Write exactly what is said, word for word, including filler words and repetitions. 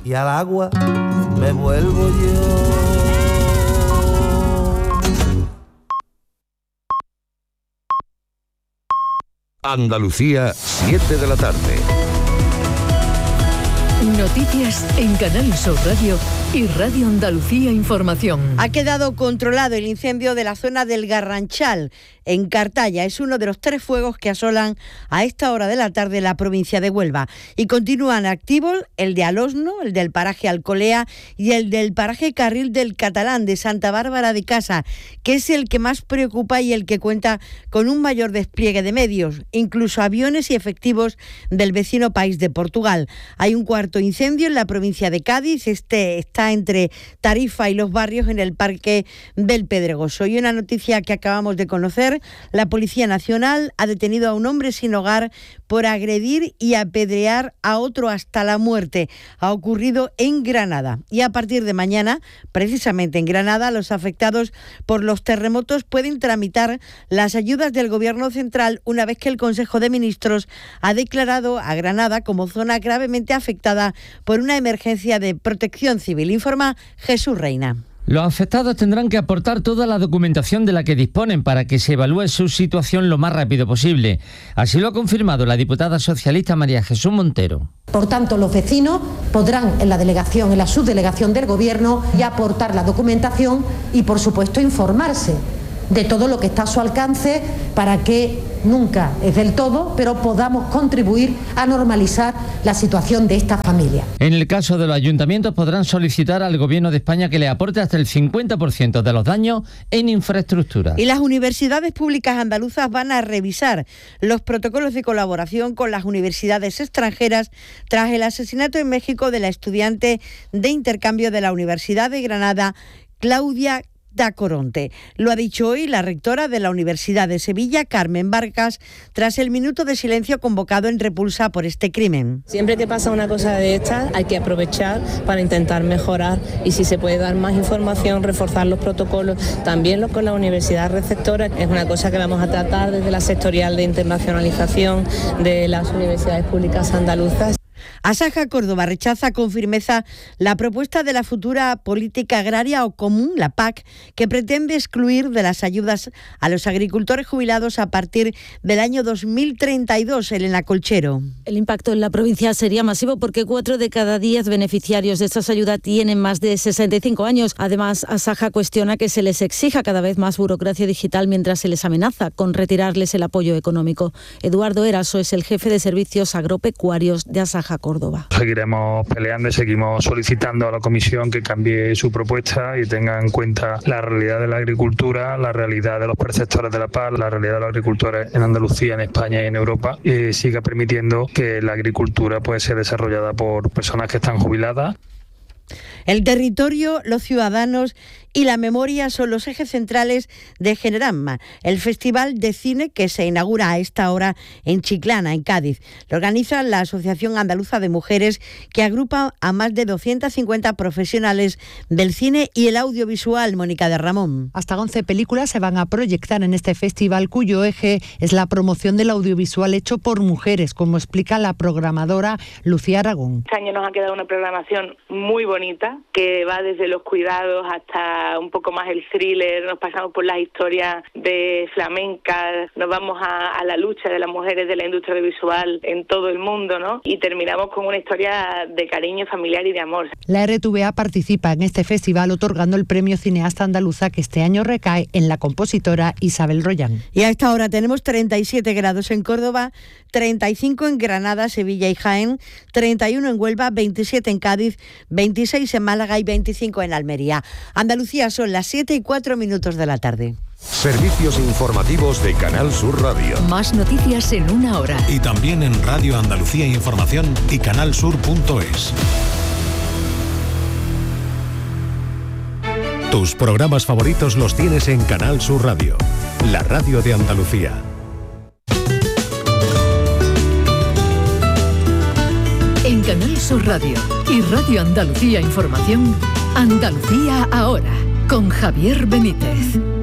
y al agua me vuelvo yo. Andalucía, siete de la tarde. Noticias en Canal Sur Radio y Radio Andalucía Información. Ha quedado controlado el incendio de la zona del Garranchal, en Cartaya. Es uno de los tres fuegos que asolan a esta hora de la tarde la provincia de Huelva. Y continúan activos el de Alosno, el del paraje Alcolea y el del paraje Carril del Catalán de Santa Bárbara de Casa, que es el que más preocupa y el que cuenta con un mayor despliegue de medios, incluso aviones y efectivos del vecino país de Portugal. Hay un cuarto incendio en la provincia de Cádiz. Este está entre Tarifa y Los Barrios, en el Parque del Pedregoso. Y una noticia que acabamos de conocer: la Policía Nacional ha detenido a un hombre sin hogar por agredir y apedrear a otro hasta la muerte. Ha ocurrido en Granada. Y a partir de mañana, precisamente en Granada, los afectados por los terremotos pueden tramitar las ayudas del Gobierno central una vez que el Consejo de Ministros ha declarado a Granada como zona gravemente afectada por una emergencia de protección civil. Informa Jesús Reina. Los afectados tendrán que aportar toda la documentación de la que disponen para que se evalúe su situación lo más rápido posible. Así lo ha confirmado la diputada socialista María Jesús Montero. Por tanto, los vecinos podrán en la delegación, en la subdelegación del Gobierno, ya aportar la documentación y, por supuesto, informarse de todo lo que está a su alcance para que nunca es del todo, pero podamos contribuir a normalizar la situación de esta familia. En el caso de los ayuntamientos podrán solicitar al Gobierno de España que le aporte hasta el cincuenta por ciento de los daños en infraestructura. Y las universidades públicas andaluzas van a revisar los protocolos de colaboración con las universidades extranjeras tras el asesinato en México de la estudiante de intercambio de la Universidad de Granada, Claudia da Coronte. Lo ha dicho hoy la rectora de la Universidad de Sevilla, Carmen Barcas, tras el minuto de silencio convocado en repulsa por este crimen. Siempre que pasa una cosa de estas hay que aprovechar para intentar mejorar y si se puede dar más información, reforzar los protocolos, también lo con la universidad receptora. Es una cosa que vamos a tratar desde la sectorial de internacionalización de las universidades públicas andaluzas. Asaja Córdoba rechaza con firmeza la propuesta de la futura política agraria o común, la P A C, que pretende excluir de las ayudas a los agricultores jubilados a partir del año dos mil treinta y dos. Elena Colchero. El impacto en la provincia sería masivo porque cuatro de cada diez beneficiarios de estas ayudas tienen más de sesenta y cinco años. Además, Asaja cuestiona que se les exija cada vez más burocracia digital mientras se les amenaza con retirarles el apoyo económico. Eduardo Eraso es el jefe de servicios agropecuarios de Asaja Córdoba. Seguiremos peleando y seguimos solicitando a la Comisión que cambie su propuesta y tenga en cuenta la realidad de la agricultura, la realidad de los perceptores de la P A C, la realidad de los agricultores en Andalucía, en España y en Europa, y siga permitiendo que la agricultura pueda ser desarrollada por personas que están jubiladas. El territorio, los ciudadanos y la memoria son los ejes centrales de Generamma, el festival de cine que se inaugura a esta hora en Chiclana, en Cádiz. Lo organiza la Asociación Andaluza de Mujeres, que agrupa a más de doscientas cincuenta profesionales del cine y el audiovisual. Mónica de Ramón. Hasta once películas se van a proyectar en este festival, cuyo eje es la promoción del audiovisual hecho por mujeres, como explica la programadora Lucía Aragón. Este año nos ha quedado una programación muy bonita, que va desde los cuidados hasta un poco más el thriller, nos pasamos por las historias de flamenca, nos vamos a, a la lucha de las mujeres de la industria audiovisual en todo el mundo, ¿no? Y terminamos con una historia de cariño familiar y de amor. La R T V A participa en este festival otorgando el premio Cineasta Andaluza, que este año recae en la compositora Isabel Royán. Y a esta hora tenemos treinta y siete grados en Córdoba, treinta y cinco en Granada, Sevilla y Jaén, treinta y uno en Huelva, veintisiete en Cádiz, veintiséis en Málaga y veinticinco en Almería. Andalucía, son las siete y cuatro minutos de la tarde. Servicios informativos de Canal Sur Radio. Más noticias en una hora. Y también en Radio Andalucía Información y canalsur punto es. Tus programas favoritos los tienes en Canal Sur Radio, la radio de Andalucía. En Canal Sur Radio y Radio Andalucía Información, Andalucía ahora, con Javier Benítez.